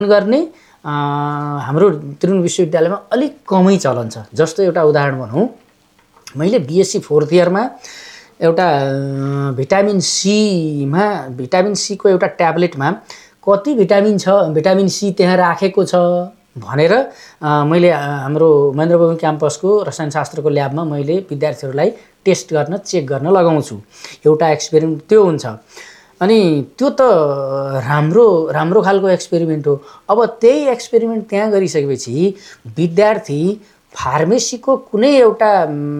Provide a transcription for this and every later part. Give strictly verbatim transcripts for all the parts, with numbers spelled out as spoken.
गर्ने हाम्रो त्रिभुवन विश्वविद्यालयमा अलिक कमै चलन छ। जस्तो एउटा उदाहरण भनौँ, मैले बिएससी फोर्थ इयरमा एउटा भिटामिन सीमा भिटामिन सीको एउटा ट्याब्लेटमा कति भिटामिन छ, भिटामिन सी त्यहाँ राखेको छ भनेर मैले हाम्रो महेन्द्र बबुङ क्याम्पसको रसायनशास्त्रको ल्याबमा मैले विद्यार्थीहरूलाई टेस्ट गर्न चेक गर्न लगाउँछु। एउटा एक्सपेरिमेन्ट त्यो हुन्छ। अनि त्यो त राम्रो राम्रो खालको एक्सपेरिमेन्ट हो। अब त्यही एक्सपेरिमेन्ट त्यहाँ गरिसकेपछि विद्यार्थी फार्मेसीको कुनै एउटा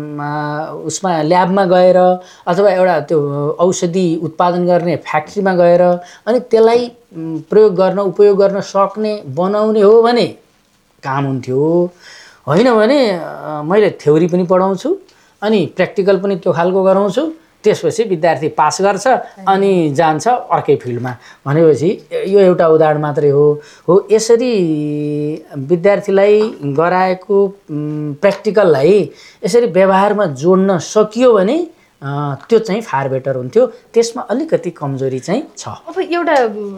उसमा ल्याबमा गएर अथवा एउटा त्यो औषधि उत्पादन गर्ने फ्याक्ट्रीमा गएर अनि त्यसलाई प्रयोग गर्न उपयोग गर्न सक्ने बनाउने हो भने काम हुन्थ्यो। होइन भने मैले थ्योरी पनि पढाउँछु अनि प्र्याक्टिकल पनि त्यो खालको गराउँछु, त्यसपछि विद्यार्थी पास गर्छ अनि जान्छ अर्कै फिल्डमा भनेपछि यो एउटा उदाहरण मात्रै हो। हो यसरी विद्यार्थीलाई गराएको प्र्याक्टिकललाई यसरी व्यवहारमा जोड्न सकियो भने त्यो चाहिँ फार बेटर हुन्थ्यो। त्यसमा अलिकति कमजोरी चाहिँ छ। अब एउटा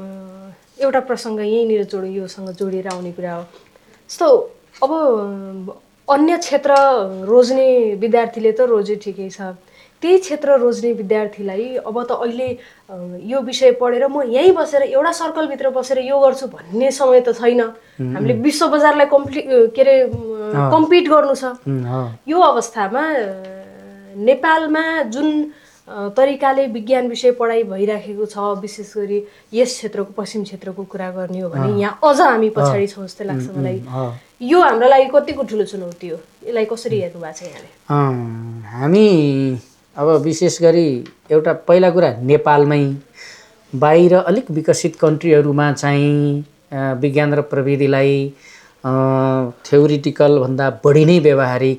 एउटा प्रसङ्ग यहीँनिर जोड योसँग जोडेर आउने कुरा हो। जस्तो अब अन्य क्षेत्र रोज्ने विद्यार्थीले त रोजे ठिकै छ, त्यही क्षेत्र रोज्ने विद्यार्थीलाई अब त अहिले यो विषय पढेर म यहीँ बसेर एउटा सर्कलभित्र बसेर यो गर्छु भन्ने समय त छैन। हामीले विश्व बजारलाई कम्प्लि के अरे कम्पिट गर्नु छ। यो अवस्थामा नेपालमा जुन तरिकाले विज्ञान विषय पढाइ भइराखेको छ, विशेष गरी यस क्षेत्रको पश्चिम क्षेत्रको कुरा गर्ने हो भने यहाँ अझ हामी पछाडि छौँ जस्तो लाग्छ मलाई। यो हाम्रो लागि कतिको ठुलो चुनौती हो, यसलाई कसरी हेर्नु भएको छ यहाँले? हामी अब विशेष गरी एउटा पहिला कुरा नेपालमै, बाहिर अलिक विकसित कन्ट्रीहरूमा चाहिँ विज्ञान र प्रविधिलाई थ्योरिटिकल भन्दा बढी नै व्यावहारिक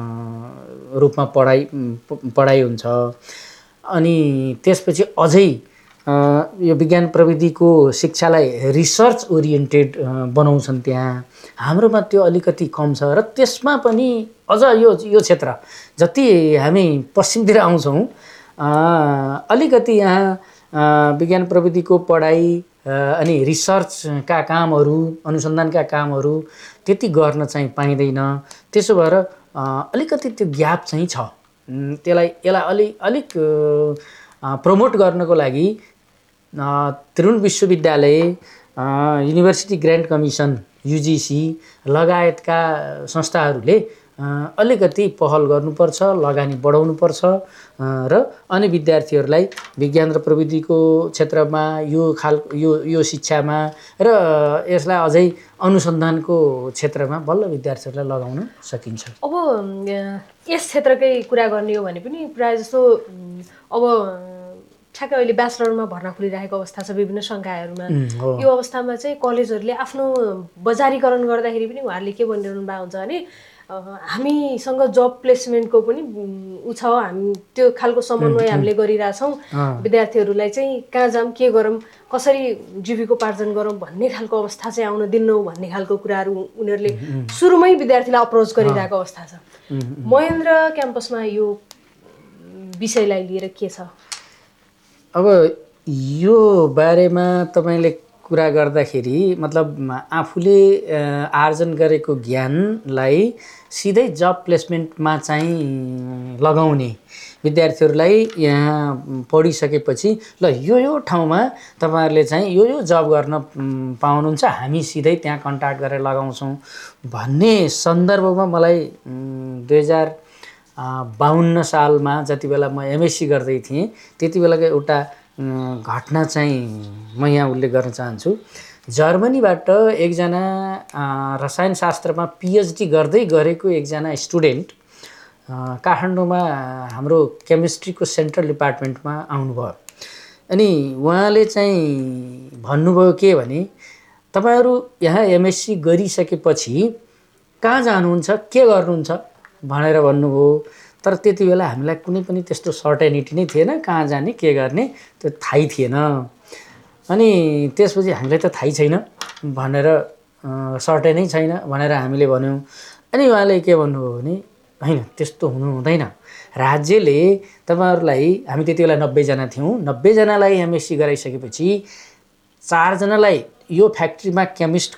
रूपमा पढाइ पढाइ हुन्छ। अनि त्यसपछि अझै यो विज्ञान प्रविधिको शिक्षालाई रिसर्च ओरिएन्टेड बनाउँछन् त्यहाँ। हाम्रोमा त्यो अलिकति कम छ र त्यसमा पनि अझ यो यो क्षेत्र जति हामी पश्चिमतिर आउँछौँ अलिकति यहाँ विज्ञान प्रविधिको पढाइ अनि रिसर्चका कामहरू, अनुसन्धानका कामहरू त्यति गर्न चाहिँ पाइँदैन। त्यसो भएर अलिकति त्यो ग्याप चाहिँ छ। त्यसलाई यसलाई अलि अलिक प्रमोट गर्नको लागि त्रिभुवन विश्वविद्यालय, युनिभर्सिटी ग्रान्ट कमिसन युजिसी लगायतका संस्थाहरूले अलिकति पहल गर्नुपर्छ, लगानी बढाउनुपर्छ र अनि विद्यार्थीहरूलाई विज्ञान र प्रविधिको क्षेत्रमा यो खाल यो यो शिक्षामा र यसलाई अझै अनुसन्धानको क्षेत्रमा बल्ल विद्यार्थीहरूलाई लगाउन सकिन्छ। अब यस क्षेत्रकै कुरा गर्ने हो भने पनि प्रायः जस्तो अब ठ्याक्कै अहिले ब्याचलरमा भर्ना खुलिरहेको अवस्था छ विभिन्न संकायहरूमा। यो अवस्थामा चाहिँ कलेजहरूले आफ्नो बजारीकरण गर्दाखेरि पनि उहाँहरूले के भनिरहनु भएको हुन्छ भने हामीसँग जब प्लेसमेन्टको पनि उ छ, हामी त्यो खालको समन्वय हामीले गरिरहेछौँ, विद्यार्थीहरूलाई चाहिँ कहाँ जाऊँ, के गरौँ, कसरी जीविकोपार्जन गरौँ भन्ने खालको अवस्था चाहिँ आउन दिन्नौ भन्ने खालको कुराहरू उनीहरूले सुरुमै विद्यार्थीलाई अप्रोच गरिरहेको अवस्था छ। महेन्द्र क्याम्पसमा यो विषयलाई लिएर के छ? अब यो बारेमा तपाईँले कुरा गर्दाखेरि मतलब आफूले आर्जन गरेको ज्ञानलाई सिधै जब प्लेसमेन्टमा चाहिँ लगाउने विद्यार्थीहरूलाई यहाँ पढिसकेपछि ल यो यो ठाउँमा तपाईँहरूले चाहिँ यो यो जब गर्न पाउनुहुन्छ, हामी सिधै त्यहाँ कन्ट्याक्ट गरेर लगाउँछौँ भन्ने सन्दर्भमा मलाई दुई हजार बाहन्न सालमा जति बेला म एमएससी गर्दै थिएँ त्यति बेलाको एउटा घटना चाहिँ म यहाँ उल्लेख गर्न चाहन्छु। जर्मनीबाट एकजना रसायनशास्त्रमा पिएचडी गर्दै गरेको एकजना स्टुडेन्ट काठमाडौँमा हाम्रो केमिस्ट्रीको सेन्ट्रल डिपार्टमेन्टमा आउनुभयो। अनि उहाँले चाहिँ भन्नुभयो के भने तपाईँहरू यहाँ एमएससी गरिसकेपछि कहाँ जानुहुन्छ, के गर्नुहुन्छ भनेर भन्नुभयो। तर त्यति बेला हामीलाई कुनै पनि त्यस्तो सर्टेनिटी नै थिएन, कहाँ जाने के गर्ने त्यो थाहै थिएन। अनि त्यसपछि हामीलाई त थाहै छैन भनेर सर्टेनै छैन भनेर हामीले भन्यौँ। अनि उहाँले के भन्नुभयो भने होइन त्यस्तो हुनु हुँदैन, राज्यले तपाईँहरूलाई, हामी त्यति बेला नब्बेजना थियौँ, नब्बेजनालाई एमएससी गराइसकेपछि चारजनालाई यो फ्याक्ट्रीमा केमिस्ट